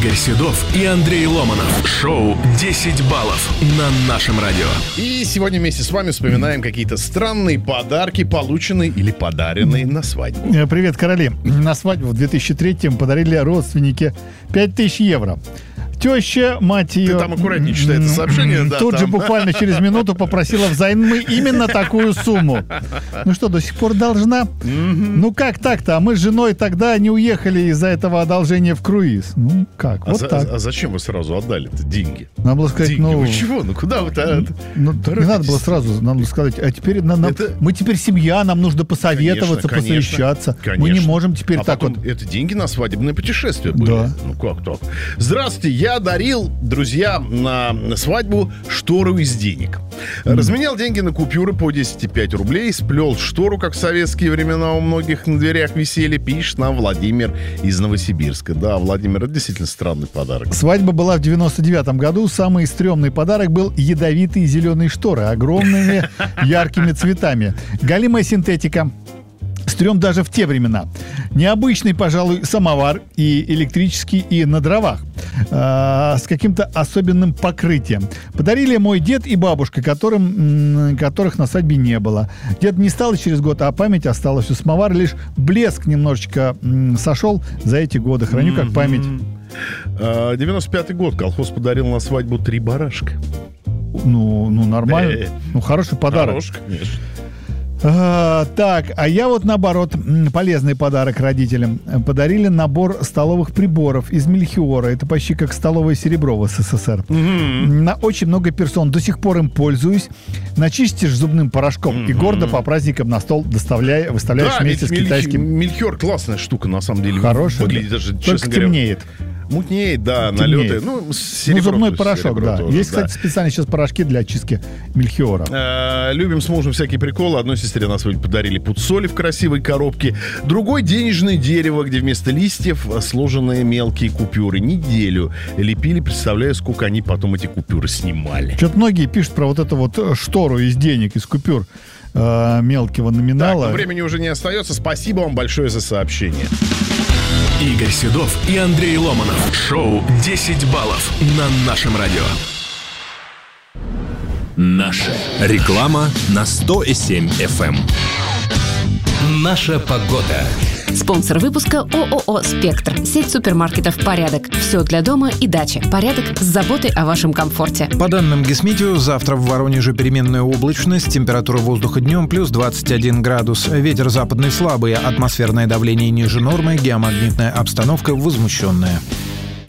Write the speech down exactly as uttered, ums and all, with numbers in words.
Игорь Седов и Андрей Ломанов. Шоу «десять баллов» на нашем радио. И сегодня вместе с вами вспоминаем какие-то странные подарки, полученные или подаренные на свадьбу. Привет, короли. На свадьбу в две тысячи третьем подарили родственники пять тысяч евро. Теща, мать ее... Ты там аккуратнее читай это сообщение, да. Тут там. же буквально через минуту попросила взаймы именно такую сумму. Ну что, до сих пор должна? Mm-hmm. Ну как так-то? А мы с женой тогда не уехали из-за этого одолжения в круиз. Ну как? А, вот за, так. А зачем вы сразу отдали-то деньги? Надо было сказать, деньги. ну... Вы чего? Ну куда вы-то? Ну, не надо было сразу, надо было сказать, а теперь нам, это... мы теперь семья, нам нужно посоветоваться, конечно, посовещаться. Конечно. Мы не можем теперь а так потом вот... это деньги на свадебное путешествие были. Да. Ну как так? Здравствуйте, я дарил, друзья, на свадьбу штору из денег. Разменял деньги на купюры по десять пять рублей, сплел штору, как в советские времена у многих на дверях висели, пишет нам Владимир из Новосибирска. Да, Владимир, это действительно странный подарок. Свадьба была в девяносто девятом году. Самый стрёмный подарок был ядовитые зеленые шторы, огромными яркими цветами. Галимая синтетика. Стрём даже в те времена. Необычный, пожалуй, самовар и электрический, и на дровах. Э, с каким-то особенным покрытием. Подарили мой дед и бабушка, которым, м, которых на свадьбе не было. Дед не стал через год, а память осталась у самовара. Лишь блеск немножечко м, сошел за эти годы. Храню как память. девяносто пятый год. Колхоз подарил на свадьбу три барашка. Ну, ну нормально. Ну, хороший подарок. Хороший, конечно. А, так, а я вот наоборот, полезный подарок родителям. Подарили набор столовых приборов из мельхиора. Это почти как столовое серебро в СССР. Mm-hmm. На очень много персон. До сих пор им пользуюсь. Начистишь зубным порошком mm-hmm. и гордо по праздникам на стол доставляя, выставляешь да, вместе с мельхи... китайским. Мельхиор классная штука, на самом деле. Хорошая. Выглядит даже, только честно говоря, темнеет. Мутнеет, да, налеты. Ну, серебро, ну, зубной порошок, да. Тоже, есть, да. Кстати, специальные сейчас порошки для очистки мельхиора. А, любим с мужем всякие приколы. Одной сестре на свадьбе подарили пуд соли в красивой коробке. Другой денежное дерево, где вместо листьев сложенные мелкие купюры. Неделю лепили, представляю, сколько они потом эти купюры снимали. Что-то многие пишут про вот эту вот штору из денег, из купюр э, мелкого номинала. Так, но времени уже не остается. Спасибо вам большое за сообщение. Игорь Седов и Андрей Ломанов. Шоу «десять баллов» на нашем радио. Наша реклама на сто семь эф эм. Наша погода. Спонсор выпуска ООО «Спектр». Сеть супермаркетов «Порядок». Все для дома и дачи. Порядок с заботой о вашем комфорте. По данным Гисметео, завтра в Воронеже переменная облачность. Температура воздуха днем плюс двадцать один градус. Ветер западный слабый. Атмосферное давление ниже нормы. Геомагнитная обстановка возмущенная.